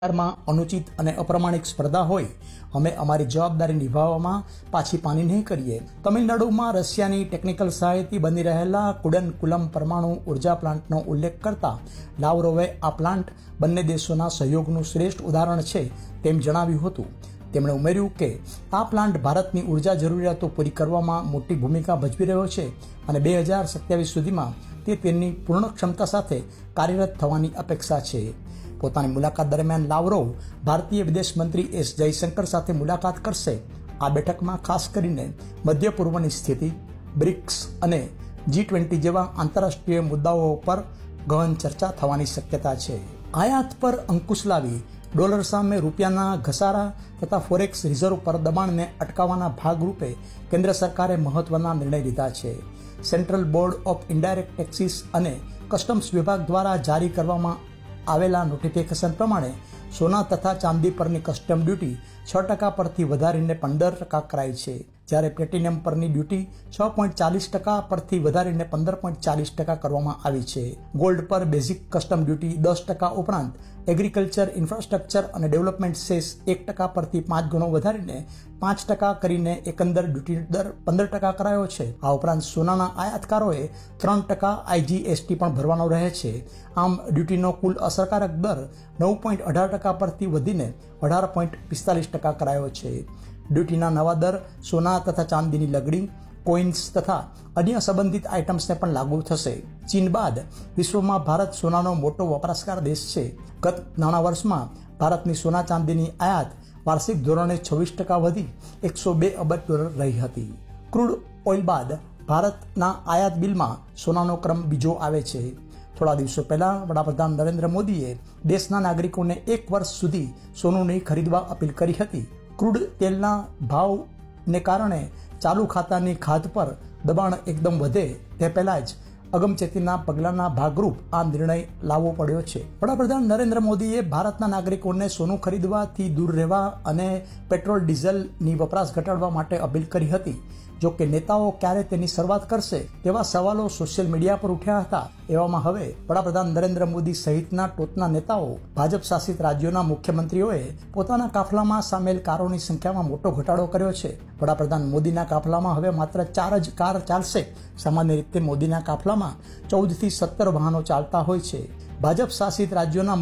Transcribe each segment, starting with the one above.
માં અનુચિત અને અપ્રમાણિક સ્પર્ધા હોય અમે અમારી જવાબદારી નિભાવવામાં પાછી પાની નહીં કરીએ। તમિલનાડુમાં રશિયાની ટેકનિકલ સહાયથી બની રહેલા કુડનકુલમ પરમાણુ ઉર્જા પ્લાન્ટનો ઉલ્લેખ કરતા લાવરોવે આ પ્લાન્ટ બંને દેશોના સહયોગનું શ્રેષ્ઠ ઉદાહરણ છે તેમ જણાવ્યું હતું। તેમણે ઉમેર્યું કે આ પ્લાન્ટ ભારતની ઉર્જા જરૂરિયાતો પૂરી કરવામાં મોટી ભૂમિકા ભજવી રહ્યો છે અને 2027 સુધીમાં તે તેની પૂર્ણ ક્ષમતા સાથે કાર્યરત થવાની અપેક્ષા છે। પોતાની મુલાકાત દરમિયાન લાવરોવ ભારતીય વિદેશ મંત્રી એસ જયશંકર સાથે મુલાકાત કરશે। આ બેઠકમાં ખાસ કરીને મધ્ય પૂર્વની સ્થિતિ, બ્રિક્સ અને G20 જેવા આંતરરાષ્ટ્રીય મુદ્દાઓ પર ગહન ચર્ચા થવાની શક્યતા છે। આયાત પર અંકુશ લાવી ડોલર સામે રૂપિયાના ઘસારા તથા ફોરેક્સ રિઝર્વ પર દબાણને અટકાવવાના ભાગરૂપે કેન્દ્ર સરકારે મહત્વના નિર્ણય લીધા છે। Central board of indirect taxes અને કસ્ટમ્સ વિભાગ દ્વારા જારી કરવામાં આવેલા નોટિફિકેશન પ્રમાણે સોના તથા ચાંદી પરની કસ્ટમ ડ્યુટી 6% પરથી વધારીને 15% કરાઈ છે, જ્યારે પ્લેટિનિયમ પરની ડ્યુટી 6.40% પરથી વધારીને 15.40% કરવામાં આવી છે। ગોલ્ડ પર બેઝિક કસ્ટમ ડ્યુટી 10% ઉપરાંત એગ્રીકલ્ચર, ઇન્ફ્રાસ્ટ્રક્ચર અને ડેવલપમેન્ટ સેસ 1% પરથી 5 ગણો વધારીને 5% કરીને એકંદર ડ્યુટી દર 15% કરાયો છે। આ ઉપરાંત સોનાના આયાતકારોએ 3% IGST પણ ભરવાનો રહે છે। આમ ડ્યુટીનો કુલ અસરકારક દર 9.18% પરથી વધીને 18.45% કરાયો છે। ડ્યુટીના નવા દર સોના તથા ચાંદીની લગડી, કોઇન્સ તથા અન્ય સંબંધિત આઇટમ્સને પણ લાગુ થશે। ચીન બાદ વિશ્વમાં ભારત સોનાનો મોટો વપરાશકાર દેશ છે। ગત નાણાં વર્ષમાં ભારતની સોના ચાંદીની આયાત વાર્ષિક ધોરણે 26% વધી $102 અબજ રહી હતી। ક્રૂડ ઓઇલ બાદ ભારતના આયાત બિલમાં સોનાનો ક્રમ બીજો આવે છે। થોડા દિવસો પહેલા વડાપ્રધાન નરેન્દ્ર મોદીએ દેશના નાગરિકોને 1 વર્ષ સુધી સોનું નહીં ખરીદવા અપીલ કરી હતી। ક્રૂડ તેલના ભાવને કારણે ચાલુ ખાતાની ખાધ પર દબાણ એકદમ વધે તે પહેલા જ અગમચેતીના પગલાંના ભાગરૂપ આ નિર્ણય લાવવો પડ્યો છે। વડાપ્રધાન નરેન્દ્ર મોદીએ ભારતના નાગરિકોને સોનું ખરીદવાથી દૂર રહેવા અને પેટ્રોલ ડીઝલની વપરાશ ઘટાડવા માટે અપીલ કરી હતી। જો કે નેતાઓ ક્યારે તેની શરૂઆત કરશે તેવા સવાલો સોશિયલ મીડિયા પર ઉઠ્યા હતા। એવામાં હવે વડાપ્રધાન નરેન્દ્ર મોદી સહિતના ટોચના નેતાઓ, ભાજપ શાસિત રાજ્યોના મુખ્યમંત્રીઓએ પોતાના કાફલામાં સામેલ કારોની સંખ્યામાં મોટો ઘટાડો કર્યો છે। વડાપ્રધાન મોદીના કાફલામાં હવે માત્ર 4 જ કાર ચાલશે। સામાન્ય રીતે મોદીના કાફલામાં 14 થી 17 વાહનો ચાલતા હોય છે। ભાજપ શાસિત રાજ્યોના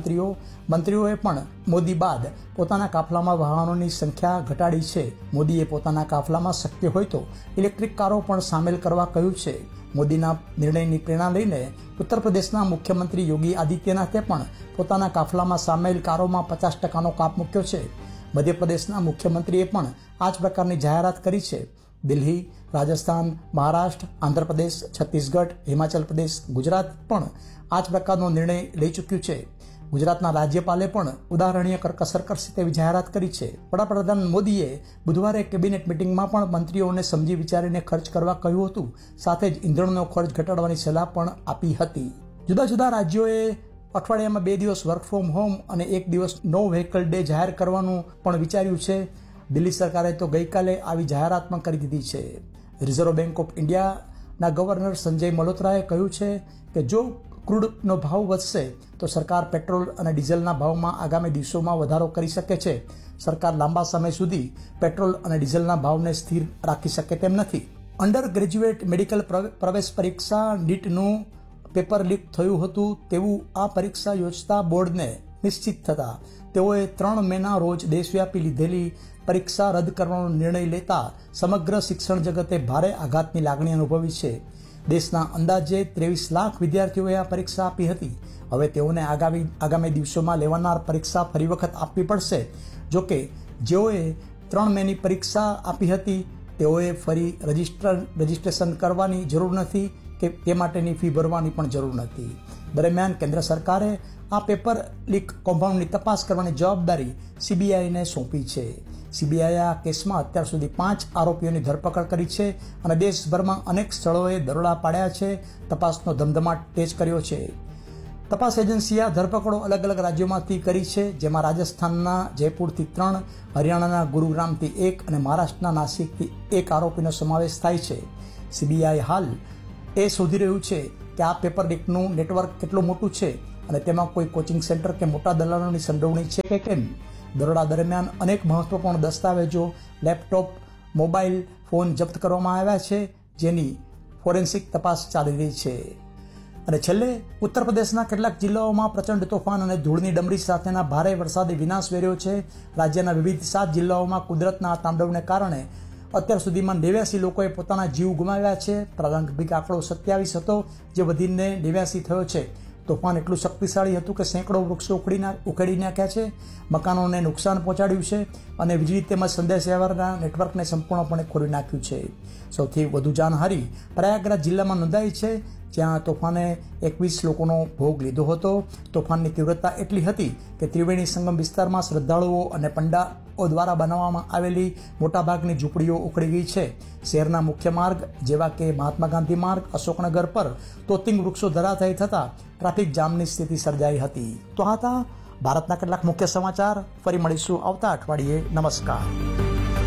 મંત્રીઓએ પણ મોદી બાદ પોતાના કાફલામાં વાહનોની સંખ્યા ઘટાડી છે। મોદીએ પોતાના કાફલામાં શક્ય હોય તો ઇલેક્ટ્રિક કારો પણ સામેલ કરવા કહ્યું છે। મોદીના નિર્ણયની પ્રેરણા લઈને ઉત્તર પ્રદેશના મુખ્યમંત્રી યોગી આદિત્યનાથે પણ પોતાના કાફલામાં સામેલ કારોમાં 50%નો કાપ મૂક્યો છે। મધ્યપ્રદેશના મુખ્યમંત્રીએ પણ આ જ પ્રકારની જાહેરાત કરી છે। દિલ્હી, રાજસ્થાન, મહારાષ્ટ્ર, આંધ્રપ્રદેશ, છત્તીસગઢ, હિમાચલ પ્રદેશ, ગુજરાત પણ આ જ પ્રકારનો નિર્ણય લઈ ચૂક્યું છે। ગુજરાતના રાજ્યપાલે પણ ઉદાહરણીય કરકસર કરશે તેવી જાહેરાત કરી છે। વડાપ્રધાન મોદીએ બુધવારે કેબિનેટ મિટિંગમાં પણ મંત્રીઓને સમજી વિચારીને ખર્ચ કરવા કહ્યું હતું, સાથે જ ઈંધણનો ખર્ચ ઘટાડવાની સલાહ પણ આપી હતી। જુદા જુદા રાજ્યોએ અઠવાડિયામાં 2 દિવસ વર્ક ફ્રોમ હોમ અને 1 દિવસ નો વ્હીકલ ડે જાહેર કરવાનું પણ વિચાર્યું છે। દિલ્હી સરકારે તો ગઈકાલે આવી જાહેરાત પણ કરી દીધી છે। રિઝર્વ બેંક ઓફ ઇન્ડિયાના ગવર્નર સંજય મલ્હોત્રાએ કહ્યું છે કે જો ક્રૂડનો ભાવ વધશે તો સરકાર પેટ્રોલ અને ડીઝલના ભાવમાં આગામી દિવસોમાં વધારો કરી શકે છે। સરકાર લાંબા સમય સુધી પેટ્રોલ અને ડીઝલના ભાવને સ્થિર રાખી શકે તેમ નથી। અંડર ગ્રેજ્યુએટ મેડિકલ પ્રવેશ પરીક્ષા નીટનું પેપર લીક થયું હતું તેવું આ પરીક્ષા યોજતા બોર્ડને નિશ્ચિત થતા તેઓએ 3 મેના રોજ દેશવ્યાપી લીધેલી પરીક્ષા રદ કરવાનો નિર્ણય લેતા સમગ્ર શિક્ષણ જગતે ભારે આઘાતની લાગણી અનુભવી છે। દેશના અંદાજે 23 લાખ વિદ્યાર્થીઓએ આ પરીક્ષા આપી હતી। હવે તેઓને આગામી દિવસોમાં લેવાનાર પરીક્ષા ફરી વખત આપવી પડશે। જોકે જેઓએ 3 મેની પરીક્ષા આપી હતી તેઓએ ફરી રજીસ્ટ્રેશન કરવાની જરૂર નથી કે તે માટેની ફી ભરવાની પણ જરૂર નથી। દરમિયાન કેન્દ્ર સરકારે આ પેપર લીક કૌભાંડની તપાસ કરવાની જવાબદારી CBIને સોંપી છે। CBIએ આ કેસમાં અત્યાર સુધી 5 આરોપીઓની ધરપકડ કરી છે અને દેશભરમાં અનેક સ્થળોએ દરોડા પાડ્યા છે। તપાસનો ધમધમાટ તેજ કર્યો છે। તપાસ એજન્સીએ આ ધરપકડો અલગ અલગ રાજ્યોમાંથી કરી છે, જેમાં રાજસ્થાનના જયપુરથી 3, હરિયાણાના ગુરુગ્રામથી 1 અને મહારાષ્ટ્રના નાસિકથી 1 આરોપીનો સમાવેશ થાય છે। CBI હાલ એ શોધી રહ્યું છે કે આ પેપર લીકનું નેટવર્ક કેટલું મોટું છે અને તેમાં કોઈ કોચિંગ સેન્ટર કે મોટા દલાલોની સંડોવણી છે કે કેમ? દરોડા દરમિયાન અનેક મહત્વપૂર્ણ દસ્તાવેજો, લેપટોપ, મોબાઈલ ફોન જપ્ત કરવામાં આવ્યા છે, જેની ફોરેન્સિક તપાસ ચાલી રહી છે. અને છેલ્લે ઉત્તર પ્રદેશના કેટલાક જિલ્લાઓમાં પ્રચંડ તોફાન અને ધૂળની ડમરી સાથેના ભારે વરસાદે વિનાશ વેર્યો છે. રાજ્યના વિવિધ 7 જિલ્લાઓમાં કુદરતના તાંડવને કારણે અત્યાર સુધીમાં 89 લોકોએ પોતાના જીવ ગુમાવ્યા છે. પ્રારંભિક આંકડો 27 હતો, જે વધીને 89 થયો છે. તોફાન એટલું શક્તિશાળી હતું કે સેંકડો વૃક્ષો ઉખેડી નાખ્યા છે, મકાનોને નુકસાન પહોંચાડ્યું છે અને વીજળી તેમજ સંદેશાવ્યવહારના નેટવર્કને સંપૂર્ણપણે ખોલી નાખ્યું છે. સૌથી વધુ જાનહાનિ પ્રયાગરાજ જિલ્લામાં નોંધાઈ છે, જ્યાં તોફાને 21 લોકોનો ભોગ લીધો હતો. તોફાનની તીવ્રતા એટલી હતી કે ત્રિવેણી સંગમ વિસ્તારમાં શ્રદ્ધાળુઓ અને પંડાઓ દ્વારા બનાવવામાં આવેલી મોટાભાગની ઝૂંપડીઓ ઉખડી ગઈ છે. શહેરના મુખ્ય માર્ગ જેવા કે મહાત્મા ગાંધી માર્ગ, અશોકનગર પર તોતિંગ વૃક્ષો ધરાશાયી થતા ટ્રાફિક જામની સ્થિતિ સર્જાઈ હતી. તો આ હતા ભારતના કેટલાક મુખ્ય સમાચાર. ફરી મળીશું આવતા અઠવાડિયે. નમસ્કાર.